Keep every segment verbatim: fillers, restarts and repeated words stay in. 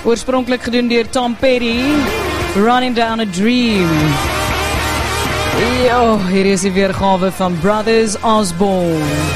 Oorspronklik gedoen deur Tom Petty, Running Down a Dream. Jo, hier is die weergawe van Brothers Osborne.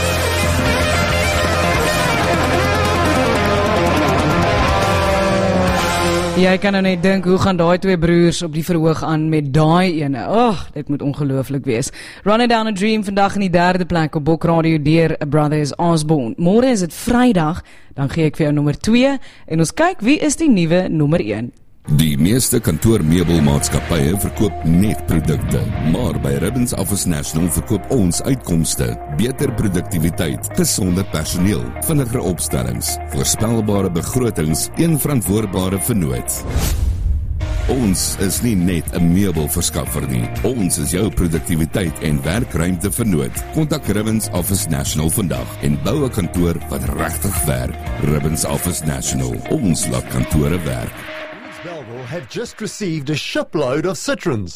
Jy kan nou net dink, hoe gaan daai twee broers op die verhoog aan met daai ene? Ag, dit moet ongelooflik wees. Running Down a Dream vandag in die derde plek op Bok Radio deur Brothers Osborne. Môre is dit Vrydag, dan gee ek vir jou nommer twee en ons kyk wie is die nuwe nommer een. Die meeste kantoormeubelmaatskappye verkoop net produkte, maar by Ribbons Office National verkoop ons uitkomste, beter produktiwiteit, gesonde personeel, vinniger opstellings, voorspelbare begrotings, een verantwoordbare vennoot. Ons is nie net 'n meubelverskaffer nie, ons is jou produktiwiteit en werkruimte vennoot. Kontak Ribbons Office National vandag en bou 'n kantoor wat regtig werk. Ribbons Office National, ons laat kantore werk. Belleville have just received a shipload of Citroens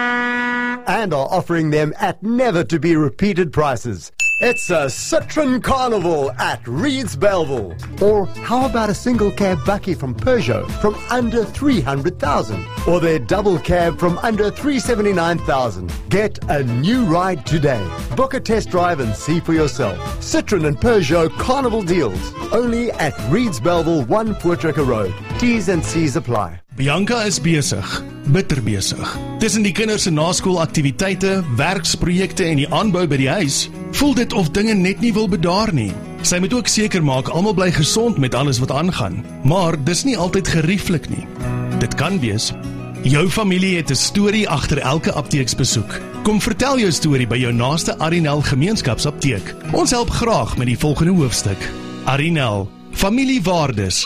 and are offering them at never-to-be-repeated prices. It's a Citroen Carnival at Reeds Belleville. Or how about a single cab Bucky from Peugeot from under three hundred thousand? Or their double cab from under three hundred seventy-nine thousand? Get a new ride today. Book a test drive and see for yourself. Citroen and Peugeot Carnival deals. Only at Reeds Belleville, one Voortrekker Road. T's and C's apply. Bianca is besig, bitter besig. Tussen die kinders se naskoolaktiwiteite, werksprojekte en die aanbou by die huis, voel dit of dinge net nie wil bedaar nie. Sy moet ook seker maak almal bly gesond met alles wat aangaan, maar dis nie altyd gerieflik nie. Dit kan wees. Jou familie het 'n storie agter elke apteeksbesoek. Kom vertel jou storie by jou naaste Arinel gemeenskapsapteek. Ons help graag met die volgende hoofstuk. Arinel, familiewaardes.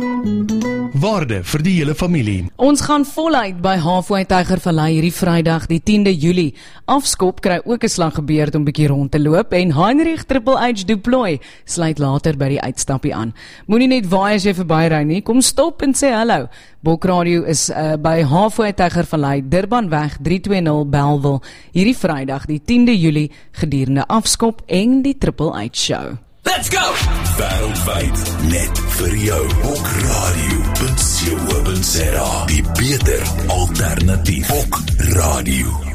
Waarde vir die hele familie. Ons gaan voluit by Halfway Tygervallei hierdie Vrydag, die tiende Julie. Afskop kry ook 'n slag gebeurd om bietjie rond te loop en Heinrich Triple H Du Plooy sluit later by die uitstappie aan. Moenie net waai as jy verbyry nie, kom stop en sê hallo. Bok Radio is uh, by Halfway Tygervallei, Durbanweg drie twee nul Bellville, hierdie Vrydag, die tiende Julie, gedurende Afskop en die Triple H Show. Let's go! Wêreldwyd net vir jou. Bok Radio punt co punt za. Die beter alternatief. Bok Radio.